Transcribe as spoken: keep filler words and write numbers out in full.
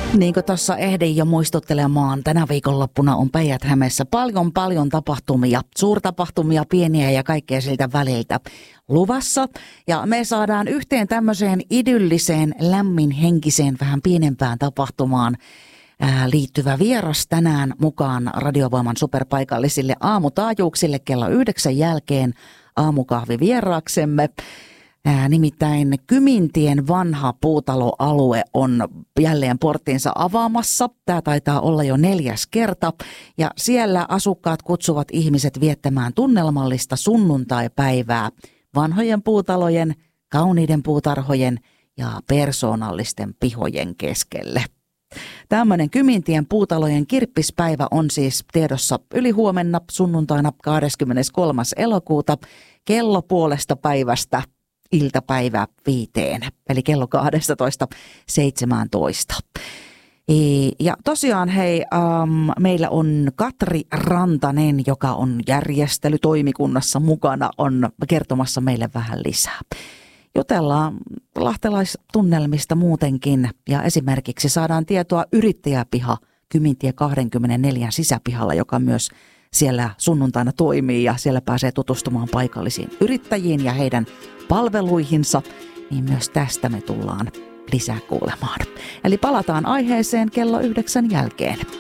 Niin kuin tuossa ehdin jo muistuttelemaan, tänä viikonloppuna on Päijät-Hämeessä paljon paljon tapahtumia, suurtapahtumia, pieniä ja kaikkea siltä väliltä luvassa. Ja me saadaan yhteen tämmöiseen idylliseen, lämminhenkiseen, vähän pienempään tapahtumaan ää, liittyvä vieras tänään mukaan Radiovoiman superpaikallisille aamutaajuuksille kello yhdeksän jälkeen aamukahvi vieraaksemme. Ää, nimittäin Kymintien vanha puutaloalue on jälleen porttinsa avaamassa. Tämä taitaa olla jo neljäs kerta ja siellä asukkaat kutsuvat ihmiset viettämään tunnelmallista sunnuntaipäivää vanhojen puutalojen, kauniiden puutarhojen ja persoonallisten pihojen keskelle. Tämmöinen Kymintien puutalojen kirppispäivä on siis tiedossa ylihuomenna sunnuntaina kahdeskymmeneskolmas elokuuta kello puolesta päivästä iltapäivä viiteen, eli kello kaksitoista seitsemäntoista. Ja tosiaan hei, ähm, meillä on Katri Rantanen, joka on järjestelytoimikunnassa mukana, on kertomassa meille vähän lisää. Jutellaan lahtelaistunnelmista muutenkin ja esimerkiksi saadaan tietoa yrittäjäpiha Kymintie kaksikymmentäneljä sisäpihalla, joka myös siellä sunnuntaina toimii ja siellä pääsee tutustumaan paikallisiin yrittäjiin ja heidän palveluihinsa, niin myös tästä me tullaan lisää kuulemaan. Eli palataan aiheeseen kello yhdeksän jälkeen.